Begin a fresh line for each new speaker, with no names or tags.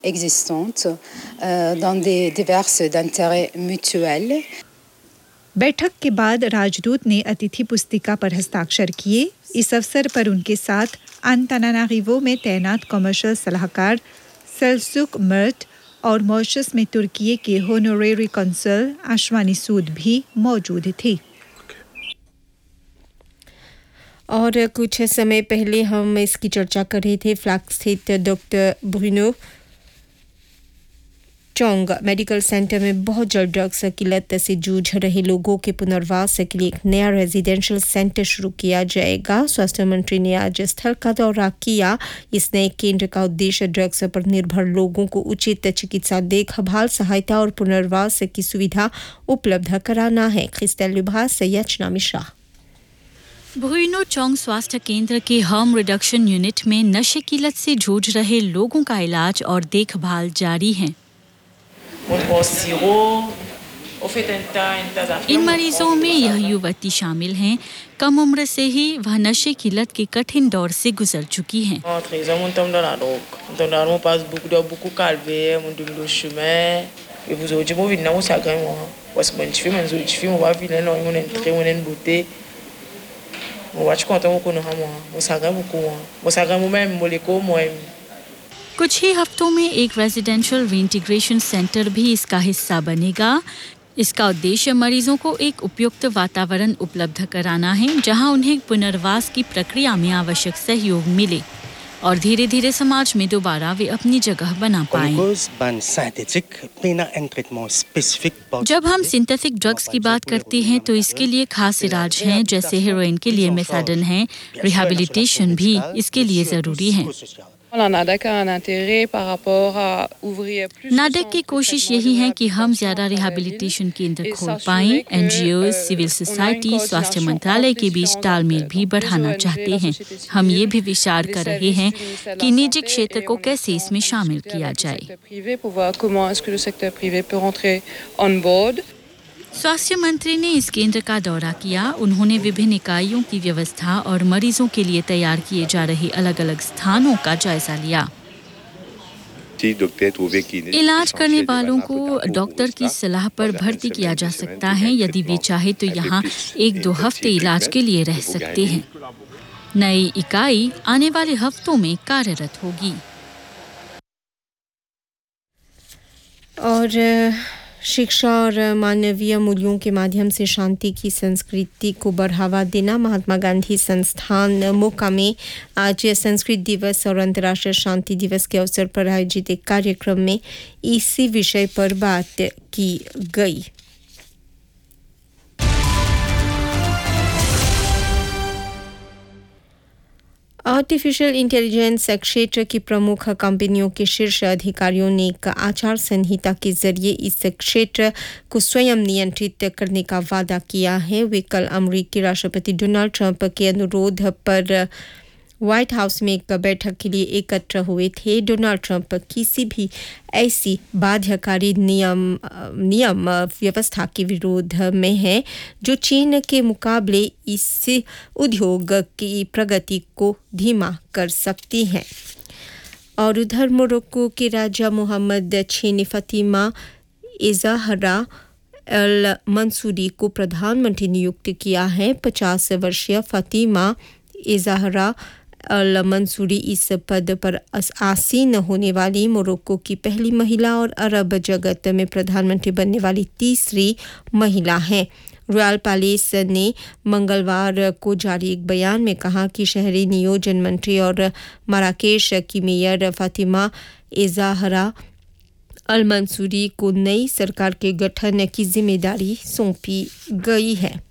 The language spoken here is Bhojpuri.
existantes dans des diverses d'intérêts mutuels.
बैठक के बाद राजदूत ने अतिथि पुस्तिका पर हस्ताक्षर किए। इस अवसर पर उनके साथ अंतानानारिवो में तैनात कमर्शियल सलाहकार सेल्सुक मर्ट और मॉरिशस में तुर्की के होनोरेरी कॉन्सल आशवानी सूद भी मौजूद थे।
और कुछ समय पहले हम इसकी चर्चा कर रहे थे। फ्लैग स्थित डॉक्टर ब्रूनो चोंग मेडिकल सेंटर में बहुत जल्द ड्रग्स की लत से जूझ रहे लोगों के पुनर्वास के लिए एक नया रेजिडेंशियल सेंटर शुरू किया जाएगा। स्वास्थ्य मंत्री ने आज स्थल का दौरा किया। इस नए केंद्र का उद्देश्य ड्रग्स पर निर्भर लोगों को उचित चिकित्सा देखभाल, सहायता और पुनर्वास की सुविधा उपलब्ध कराना है। क्रिस्टल लिबास से याचना मिश्रा।
ब्रूनो चोंग स्वास्थ्य केंद्र के हार्म रिडक्शन यूनिट में नशे की लत से जूझ रहे लोगों का इलाज और देखभाल जारी है। इन मरीजों में यह युवती शामिल हैं। कम उम्र से ही वह नशे की लत के कठिन दौर से गुजर चुकी हैं। कुछ ही हफ्तों में एक रेजिडेंशियल रीइंटीग्रेशन सेंटर भी इसका हिस्सा बनेगा। इसका उद्देश्य मरीजों को एक उपयुक्त वातावरण उपलब्ध कराना है, जहां उन्हें पुनर्वास की प्रक्रिया में आवश्यक सहयोग मिले और धीरे-धीरे समाज में दोबारा वे अपनी जगह बना पाएं। जब हम सिंथेटिक ड्रग्स की बात करते हैं तो इसके लिए खास इलाज हैं, जैसे हेरोइन के लिए मेथाडन है। रिहैबिलिटेशन भी इसके लिए जरूरी है। नाडक की कोशिश यही है कि हम ज्यादा रिहैबिलिटेशन केंद्र खोल पाएं। एनजीओ, सिविल सोसाइटी, स्वास्थ्य मंत्रालय के बीच तालमेल भी बढ़ाना चाहते हैं। हम ये भी विचार कर रहे हैं कि निजी क्षेत्र को कैसे इसमें शामिल किया जाए। स्वास्थ्य मंत्री ने इस केंद्र का दौरा किया। उन्होंने विभिन्न इकाइयों की व्यवस्था और मरीजों के लिए तैयार किए जा रहे अलग-अलग स्थानों का जायजा लिया। इलाज करने वालों को डॉक्टर की सलाह पर भर्ती किया जा सकता है। यदि वे चाहे तो यहाँ 1-2 हफ्ते इलाज के लिए रह सकते हैं। नई इकाई आने वाले हफ्तों में कार्यरत होगी।
और शिक्षा और मानवीय मूल्यों के माध्यम से शांति की संस्कृति को बढ़ावा देना। महात्मा गांधी संस्थान मोका में आज संस्कृत दिवस और अंतर्राष्ट्रीय शांति दिवस के अवसर पर आयोजित एक कार्यक्रम में इसी विषय पर बात की गई। आर्टिफिशियल इंटेलिजेंस क्षेत्र की प्रमुख कंपनियों के शीर्ष अधिकारियों ने एक आचार संहिता के जरिए इस क्षेत्र को स्वयं नियंत्रित करने का वादा किया है। वे कल अमेरिकी राष्ट्रपति डोनाल्ड ट्रंप के अनुरोध पर व्हाइट हाउस में एक बैठक के लिए एकत्र हुए थे। डोनाल्ड ट्रंप किसी भी ऐसी बाध्यकारी नियम व्यवस्था के विरोध में है जो चीन के मुकाबले इस उद्योग की प्रगति को धीमा कर सकती है। और उधर मोरक्को के राजा मोहम्मद छह ने फातिमा इज़ाहरा अल मंसूरी को प्रधानमंत्री नियुक्त किया है। 50 वर्षीय फातिमा इज़ाहरा अल मंसूरी इस पद पर आसीन होने वाली मोरक्को की पहली महिला और अरब जगत में प्रधानमंत्री बनने वाली तीसरी महिला हैं। रॉयल पैलेस ने मंगलवार को जारी एक बयान में कहा कि शहरी नियोजन मंत्री और मराकेश की मेयर फातिमा इज़ाहरा अल मंसूरी को नई सरकार के गठन की जिम्मेदारी सौंपी गई है।